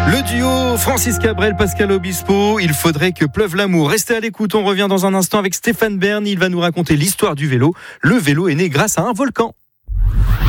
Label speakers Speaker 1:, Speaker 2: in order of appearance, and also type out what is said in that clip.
Speaker 1: Le duo Francis Cabrel, Pascal Obispo, il faudrait que pleuve l'amour. Restez à l'écoute, on revient dans un instant avec Stéphane Bern. Il va nous raconter l'histoire du vélo. Le vélo est né grâce à un volcan.